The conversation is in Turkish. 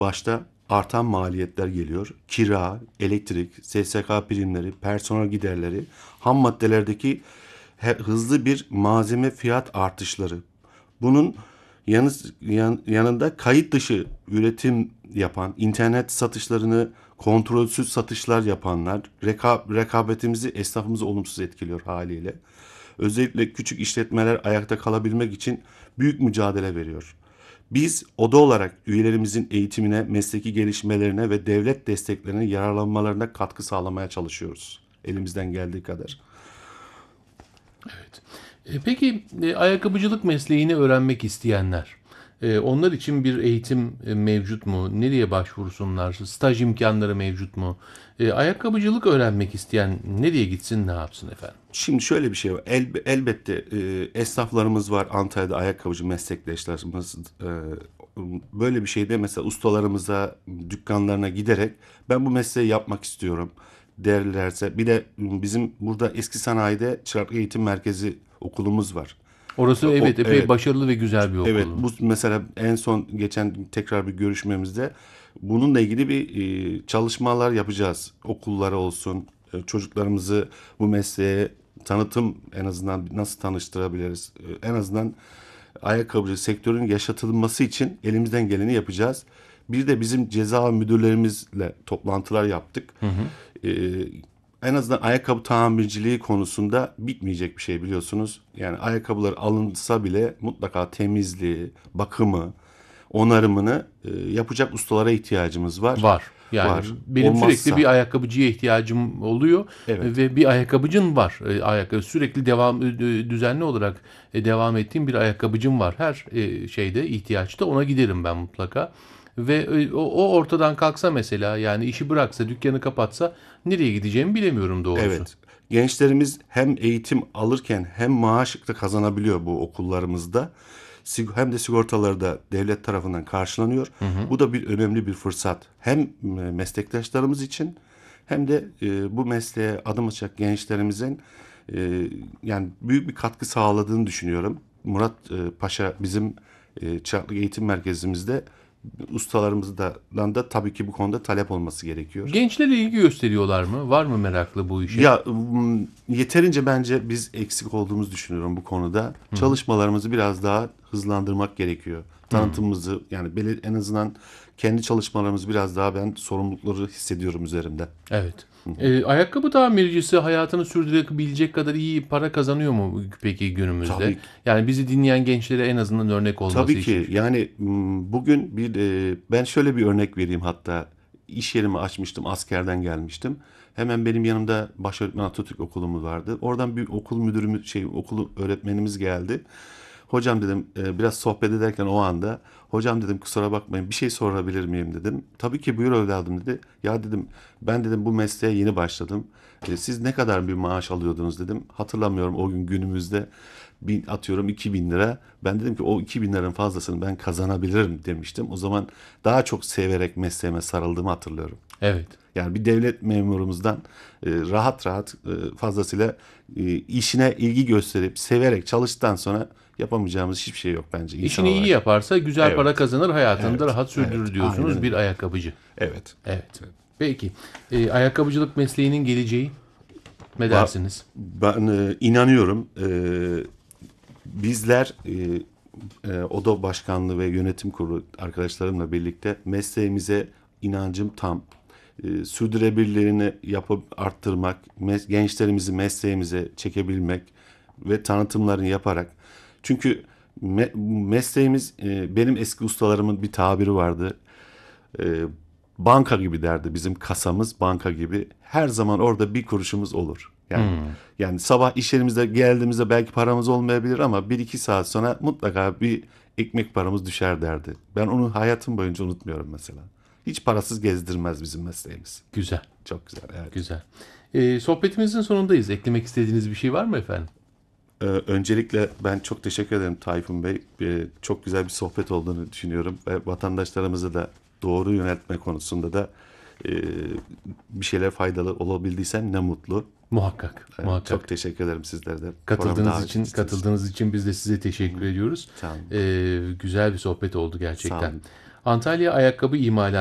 Başta artan maliyetler geliyor. Kira, elektrik, SSK primleri, personel giderleri, ham maddelerdeki hızlı bir malzeme fiyat artışları. Bunun yanında kayıt dışı üretim yapan, internet satışlarını kontrolsüz satışlar yapanlar rekabetimizi, esnafımızı olumsuz etkiliyor haliyle. Özellikle küçük işletmeler ayakta kalabilmek için büyük mücadele veriyor. Biz oda olarak üyelerimizin eğitimine, mesleki gelişmelerine ve devlet desteklerine yararlanmalarına katkı sağlamaya çalışıyoruz. Elimizden geldiği kadar. Evet. Peki ayakkabıcılık mesleğini öğrenmek isteyenler, onlar için bir eğitim mevcut mu? Nereye başvursunlar? Staj imkanları mevcut mu? Ayakkabıcılık öğrenmek isteyen nereye gitsin, ne yapsın efendim? Şimdi şöyle bir şey var. Elbette esnaflarımız var. Antalya'da ayakkabıcı meslektaşlarımız. Böyle bir şeyde mesela ustalarımıza, dükkanlarına giderek ben bu mesleği yapmak istiyorum derlerse. Bir de bizim burada eski sanayide çıraklık eğitim merkezi okulumuz var. Orası evet epey Evet. başarılı ve güzel bir Evet, okul. bu mesela en son geçen tekrar bir görüşmemizde bununla ilgili bir çalışmalar yapacağız. Okulları olsun, çocuklarımızı bu mesleğe tanıtım, en azından nasıl tanıştırabiliriz? En azından ayakkabıcı sektörün yaşatılması için elimizden geleni yapacağız. Bir de bizim ceza müdürlerimizle toplantılar yaptık. E, En azından ayakkabı tamirciliği konusunda bitmeyecek bir şey biliyorsunuz. Yani ayakkabılar alınsa bile mutlaka temizliği, bakımı, onarımını yapacak ustalara ihtiyacımız var. Var. Yani Var. benim sürekli Olmazsa bir ayakkabıcıya ihtiyacım oluyor evet. ve bir ayakkabıcın var. Ayakkabı sürekli düzenli olarak devam ettiğim bir ayakkabıcım var. Her şeyde ihtiyaçta ona giderim ben mutlaka. Ve o ortadan kalksa mesela, yani işi bıraksa, dükkanı kapatsa nereye gideceğimi bilemiyorum doğrusu. Evet. Gençlerimiz hem eğitim alırken hem maaş da kazanabiliyor bu okullarımızda. Hem de sigortaları da devlet tarafından karşılanıyor. Bu da bir önemli bir fırsat. Hem meslektaşlarımız için hem de bu mesleğe adım atacak gençlerimizin yani büyük bir katkı sağladığını düşünüyorum. Murat Paşa bizim çıraklık eğitim merkezimizde ustalarımızdan da tabii ki bu konuda talep olması gerekiyor. Gençlere ilgi gösteriyorlar mı? Var mı meraklı bu işe? Ya yeterince bence biz eksik olduğumuzu düşünüyorum bu konuda. Çalışmalarımızı biraz daha hızlandırmak gerekiyor. Tanıtımımızı yani en azından kendi çalışmalarımızı biraz daha ben sorumlulukları hissediyorum üzerimde. Evet. Ayakkabı tamircisi hayatını sürdürebilecek kadar iyi para kazanıyor mu peki günümüzde? Tabii Yani bizi dinleyen gençlere en azından örnek olması Tabii için. ki yani bugün ben şöyle bir örnek vereyim hatta iş yerimi açmıştım askerden gelmiştim. Hemen benim yanımda Başöğretmen Atatürk Okulumuz vardı. Oradan bir okul müdürümüz okul öğretmenimiz geldi. Hocam dedim biraz sohbet ederken o anda hocam dedim kusura bakmayın bir şey sorabilir miyim dedim. Tabii ki buyur evladım dedi. Ya dedim ben dedim bu mesleğe yeni başladım. Siz ne kadar bir maaş alıyordunuz dedim. Hatırlamıyorum o gün günümüzde atıyorum 2.000 lira. Ben dedim ki o 2.000 liranın fazlasını ben kazanabilirim demiştim. O zaman daha çok severek mesleğime sarıldığımı hatırlıyorum. Evet. Yani bir devlet memurumuzdan rahat rahat fazlasıyla işine ilgi gösterip severek çalıştıktan sonra yapamayacağımız hiçbir şey yok bence insan İşini iyi olarak. yaparsa güzel para Evet, kazanır, hayatını da evet, rahat evet. sürdürür Aynen diyorsunuz bir öyle. ayakkabıcı. Evet. Evet. Peki. Ayakkabıcılık mesleğinin geleceği ne Va- dersiniz? Ben inanıyorum. Bizler Oda Başkanlığı ve Yönetim Kurulu arkadaşlarımla birlikte mesleğimize inancım tam. Sürdürülebilirliğini yapıp arttırmak, gençlerimizi mesleğimize çekebilmek ve tanıtımlarını yaparak. Çünkü mesleğimiz benim eski ustalarımın bir tabiri vardı. E, Banka gibi derdi bizim kasamız banka gibi. Her zaman orada bir kuruşumuz olur. Yani sabah iş yerimizde geldiğimizde belki paramız olmayabilir ama bir iki saat sonra mutlaka bir ekmek paramız düşer derdi. Ben onu hayatım boyunca unutmuyorum mesela. Hiç parasız gezdirmez bizim mesleğimiz. Güzel. Çok güzel, evet. Güzel. Sohbetimizin sonundayız. Eklemek istediğiniz bir şey var mı efendim? Öncelikle ben çok teşekkür ederim Tayfun Bey. Çok güzel bir sohbet olduğunu düşünüyorum ve vatandaşlarımızı da doğru yöneltme konusunda da e, bir şeyler faydalı olabildiysem ne mutlu. Muhakkak. Çok Muhakkak. teşekkür ederim sizlere de. Programı Katıldığınız davet için ettiğiniz için. katıldığınız için biz de size teşekkür ediyoruz. Sağ olun. Güzel bir sohbet oldu Sağ gerçekten. olun. Antalya Ayakkabı İmalat